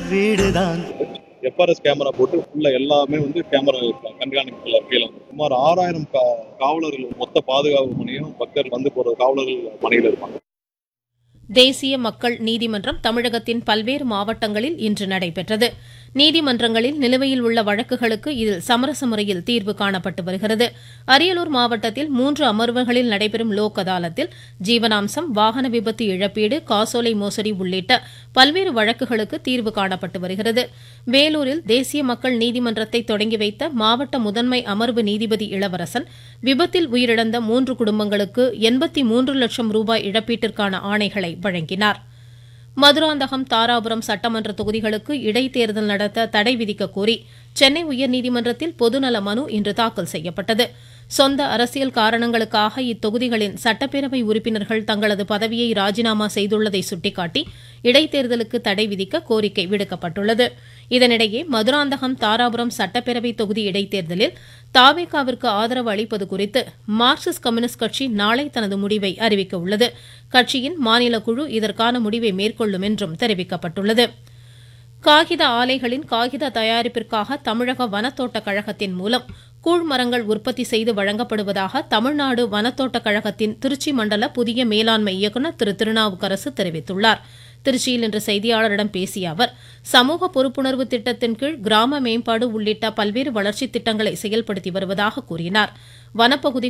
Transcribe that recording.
வீடுதான். FRS camera போட்டு ஃபுல்லா எல்லாமே கேமரா கண்காணிப்புல கீழே சுமார் 6000 காவலர்கள் மொத்த பாதுகாப்பு பணியும் பக்தர்கள் போற காவலர்கள் பணியில இருப்பாங்க. தேசிய மக்கள் நீதிமன்றம் தமிழகத்தின் பல்வேறு மாவட்டங்களில் இன்று நடைபெற்றது. நீதிமன்றங்களில் நிலுவையில் உள்ள வழக்குகளுக்கு இதில் சமரச முறையில் தீர்வு காணப்பட்டு வருகிறது. அரியலூர் மாவட்டத்தில் 3 அமர்வுகளில் நடைபெறும் லோக் அதாலத்தில் ஜீவனாம்சம், வாகன விபத்து இழப்பீடு, காசோலை மோசடி உள்ளிட்ட பல்வேறு வழக்குகளுக்கு தீர்வு காணப்பட்டு வருகிறது. வேலூரில் தேசிய மக்கள் நீதிமன்றத்தை தொடங்கி வைத்த மாவட்ட முதன்மை அமர்வு நீதிபதி இளவரசன் விபத்தில் உயிரிழந்த 3 குடும்பங்களுக்கு 83 லட்சம் ரூபாய் இழப்பீட்டிற்கான ஆணைகளை வழங்கினார். மதுராந்தகம், தாராபுரம் சட்டமன்ற தொகுதிகளுக்கு இடைத்தேர்தல் நடத்த தடை விதிக்க கோரி சென்னை உயர்நீதிமன்றத்தில் பொதுநல மனு இன்று தாக்கல் செய்யப்பட்டது. சொந்த அரசியல் காரணங்களுக்காக இத்தொகுதிகளின் சட்டப்பேரவை உறுப்பினர்கள் தங்களது பதவியை ராஜினாமா செய்துள்ளதை சுட்டிக்காட்டி இடைத்தேர்தலுக்கு தடை விதிக்க கோரிக்கை விடுக்கப்பட்டுள்ளது. இதனிடையே மதுராந்தகம், தாராபுரம் சட்டப்பேரவை தொகுதி இடைத்தேர்தலில் தாவேகாவிற்கு ஆதரவு அளிப்பது குறித்து மார்க்சிஸ்ட் கம்யூனிஸ்ட் கட்சி நாளை தனது முடிவை அறிவிக்க உள்ளது. கட்சியின் மாநில குழு இதற்கான முடிவை மேற்கொள்ளும் என்றும் தெரிவிக்கப்பட்டுள்ளது. காகித ஆலைகளின் காகித தயாரிப்பிற்காக தமிழக வனத்தோட்ட கழகத்தின் மூலம் கூழ்மரங்கள் உற்பத்தி செய்து வழங்கப்படுவதாக தமிழ்நாடு வனத்தோட்ட கழகத்தின் திருச்சி மண்டல புதிய மேலாண்மை இயக்குநர் திரு திருநாவுக்கரசு தெரிவித்துள்ளார். திருச்சியில் இன்று செய்தியாளரிடம் பேசிய அவர், சமூக பொறுப்புணர்வு திட்டத்தின் கீழ் கிராம மேம்பாடு உள்ளிட்ட பல்வேறு வளர்ச்சித் திட்டங்களை செயல்படுத்தி வருவதாக கூறினார். வனப்பகுதி